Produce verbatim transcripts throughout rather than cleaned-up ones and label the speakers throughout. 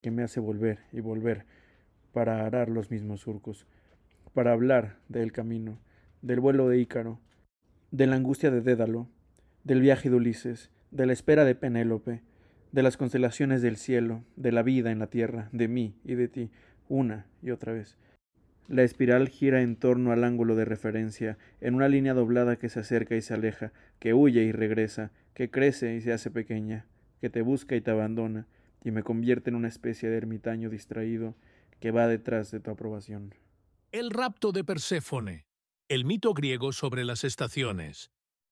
Speaker 1: que me hace volver y volver para arar los mismos surcos, para hablar del camino, del vuelo de Ícaro, de la angustia de Dédalo, del viaje de Ulises, de la espera de Penélope, de las constelaciones del cielo, de la vida en la tierra, de mí y de ti, una y otra vez. La espiral gira en torno al ángulo de referencia, en una línea doblada que se acerca y se aleja, que huye y regresa, que crece y se hace pequeña, que te busca y te abandona, y me convierte en una especie de ermitaño distraído que va detrás de tu aprobación.
Speaker 2: El rapto de Perséfone, el mito griego sobre las estaciones.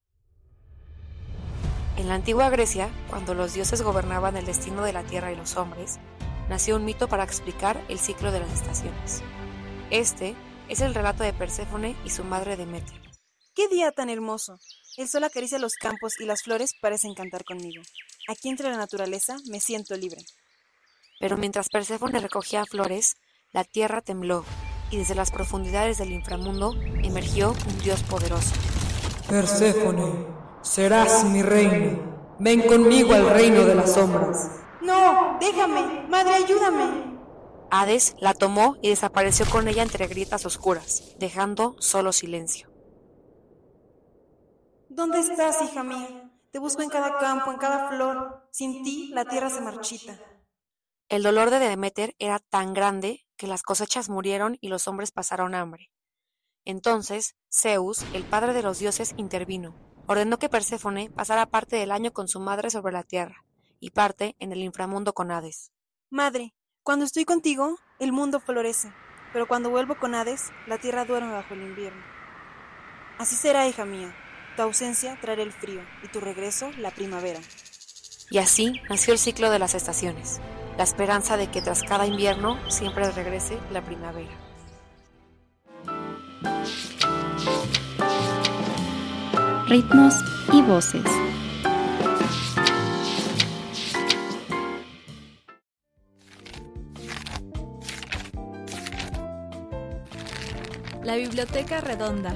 Speaker 3: En la antigua Grecia, cuando los dioses gobernaban el destino de la tierra y los hombres, nació un mito para explicar el ciclo de las estaciones. Este es el relato de Perséfone y su madre Demeter.
Speaker 4: ¡Qué día tan hermoso! El sol acaricia los campos y las flores parecen cantar conmigo. Aquí entre la naturaleza me siento libre.
Speaker 3: Pero mientras Perséfone recogía flores, la tierra tembló, y desde las profundidades del inframundo emergió un dios poderoso.
Speaker 5: Perséfone, serás mi reina. Ven conmigo al reino de las sombras.
Speaker 4: ¡No! ¡Déjame! ¡Madre, ayúdame!
Speaker 3: Hades la tomó y desapareció con ella entre grietas oscuras, dejando solo silencio.
Speaker 4: ¿Dónde estás, hija mía? Te busco en cada campo, en cada flor. Sin ti, la tierra se marchita.
Speaker 3: El dolor de Demeter era tan grande que las cosechas murieron y los hombres pasaron hambre. Entonces, Zeus, el padre de los dioses, intervino. Ordenó que Perséfone pasara parte del año con su madre sobre la tierra y parte en el inframundo con Hades.
Speaker 4: Madre, cuando estoy contigo, el mundo florece, pero cuando vuelvo con Hades, la tierra duerme bajo el invierno. Así será, hija mía. Tu ausencia traerá el frío y tu regreso la primavera.
Speaker 3: Y así nació el ciclo de las estaciones, la esperanza de que tras cada invierno siempre regrese la primavera.
Speaker 6: Ritmos y voces.
Speaker 7: La Biblioteca Redonda.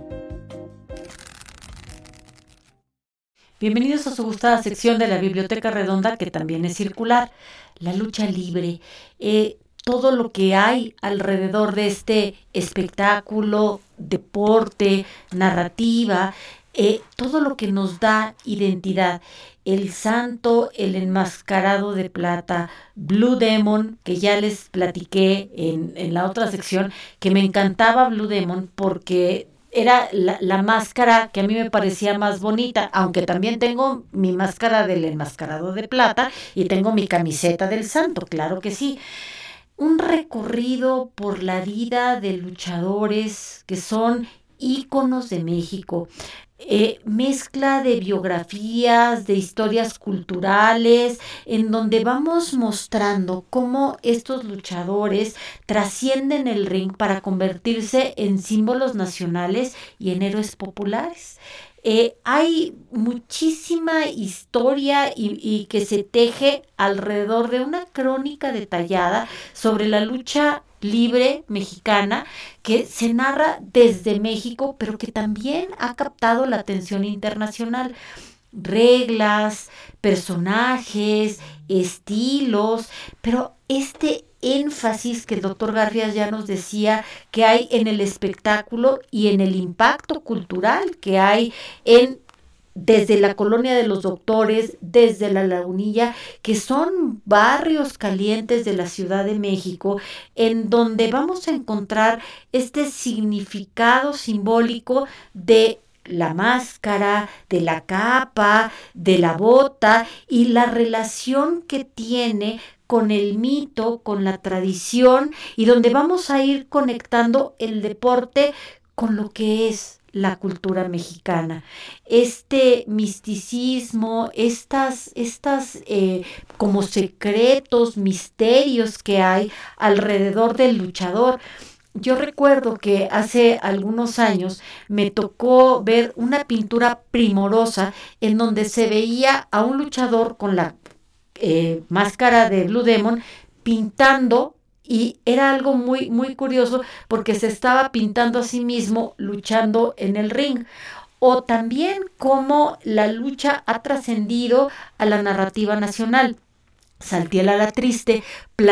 Speaker 8: Bienvenidos a su gustada sección de la Biblioteca Redonda, que también es circular. La lucha libre, eh, todo lo que hay alrededor de este espectáculo, deporte, narrativa, eh, todo lo que nos da identidad. El santo, el enmascarado de plata, Blue Demon, que ya les platiqué en, en la otra sección, que me encantaba Blue Demon porque era la, la máscara que a mí me parecía más bonita, aunque también tengo mi máscara del enmascarado de plata y tengo mi camiseta del santo, claro que sí. Un recorrido por la vida de luchadores que son íconos de México. Eh, mezcla de biografías, de historias culturales, en donde vamos mostrando cómo estos luchadores trascienden el ring para convertirse en símbolos nacionales y en héroes populares. Eh, hay muchísima historia y, y que se teje alrededor de una crónica detallada sobre la lucha libre mexicana que se narra desde México, pero que también ha captado la atención internacional. Reglas, personajes, estilos, pero este énfasis que el doctor Garfias ya nos decía que hay en el espectáculo y en el impacto cultural que hay en desde la Colonia de los Doctores, desde la Lagunilla, que son barrios calientes de la Ciudad de México, en donde vamos a encontrar este significado simbólico de la máscara, de la capa, de la bota y la relación que tiene con el mito, con la tradición, y donde vamos a ir conectando el deporte con lo que es la cultura mexicana. Este misticismo, estas, estas eh, como secretos, misterios que hay alrededor del luchador. Yo recuerdo que hace algunos años me tocó ver una pintura primorosa en donde se veía a un luchador con la eh, máscara de Blue Demon pintando. Y era algo muy, muy curioso porque se estaba pintando a sí mismo luchando en el ring. O también cómo la lucha ha trascendido a la narrativa nacional. Saltiel a la triste,